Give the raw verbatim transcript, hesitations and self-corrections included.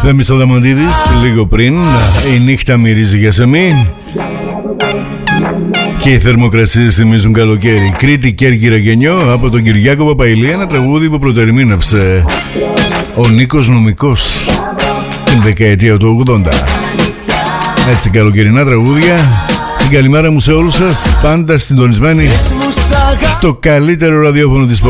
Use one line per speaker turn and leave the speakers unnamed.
Θέμης Αδαμαντίδης, λίγο πριν. Η νύχτα μυρίζει για σεμί και οι θερμοκρασίες θυμίζουν καλοκαίρι. Κρήτη, Κέρκυρα και Νιώ, από τον Κυριάκο Παπαϊλή, ένα τραγούδι που πρωτοερμήνευσε ο Νίκος Νομικός την δεκαετία του ογδόντα. Έτσι, καλοκαιρινά τραγούδια. Την καλημέρα μου σε όλους σας, πάντα συντονισμένοι στο καλύτερο ραδιόφωνο της πόλης.